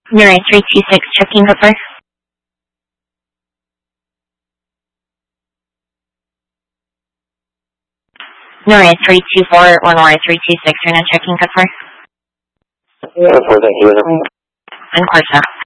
Nora 326, checking code 4. Nora 324 or Nora 326, you're not checking code 4. Yeah, 4, thank you. And Corsa.